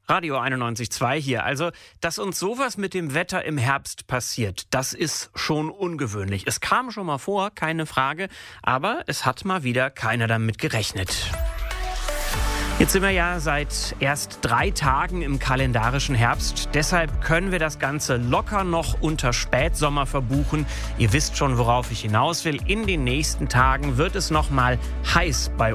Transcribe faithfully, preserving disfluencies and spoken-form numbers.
Radio einundneunzig Komma zwei hier. Also, dass uns sowas mit dem Wetter im Herbst passiert, das ist schon ungewöhnlich. Es kam schon mal vor, keine Frage, aber es hat mal wieder keiner damit gerechnet. Jetzt sind wir ja seit erst drei Tagen im kalendarischen Herbst. Deshalb können wir das Ganze locker noch unter Spätsommer verbuchen. Ihr wisst schon, worauf ich hinaus will. In den nächsten Tagen wird es noch mal heiß bei